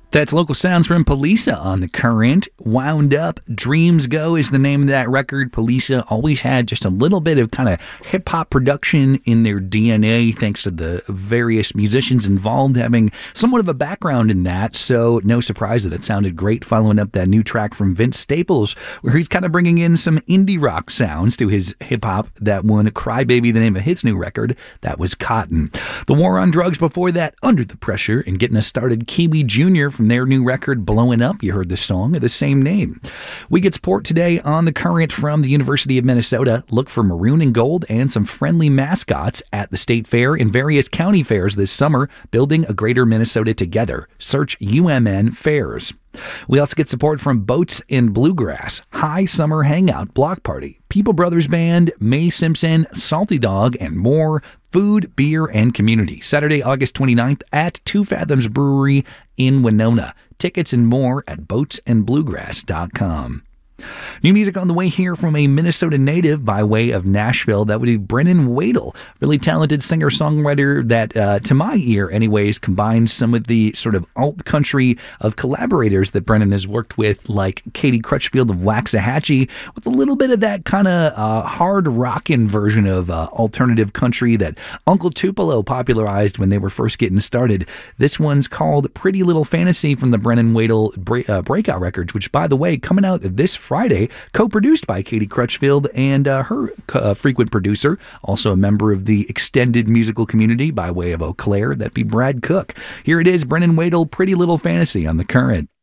That's local sounds from Poliça on The Current. Wound Up, Dreams Go is the name of that record. Poliça always had just a little bit of kind of hip-hop production in their DNA, thanks to the various musicians involved having somewhat of a background in that, so no surprise that it sounded great following up that new track from Vince Staples, where he's kind of bringing in some indie rock sounds to his hip-hop. That one, Crybaby, the name of his new record, that was Cotton. The War on Drugs before that, Under the Pressure, and getting us started, Kiwi Jr. from their new record, Blowing Up. You heard the song of the same name. We get support today on The Current from the University of Minnesota. Look for maroon and gold and some friendly mascots at the state fair and various county fairs this summer, building a greater Minnesota together. Search UMN Fairs. We also get support from Boats and Bluegrass, High Summer Hangout Block Party, People Brothers Band, May Simpson, Salty Dog, and more. Food, beer, and community. Saturday, August 29th at Two Fathoms Brewery in Winona. Tickets and more at boatsandbluegrass.com. New music on the way here from a Minnesota native by way of Nashville. That would be Brennan Wadle, really talented singer-songwriter that, to my ear anyways, combines some of the sort of alt-country of collaborators that Brennan has worked with, like Katie Crutchfield of Waxahachie, with a little bit of that kind of hard rockin' version of alternative country that Uncle Tupelo popularized when they were first getting started. This one's called Pretty Little Fantasy from the Brennan Wadle Breakout Records, which, by the way, coming out this Friday, co-produced by Katie Crutchfield and her frequent producer, also a member of the extended musical community by way of Eau Claire, that'd be Brad Cook. Here it is, Brennan Wadle, Pretty Little Fantasy on The Current.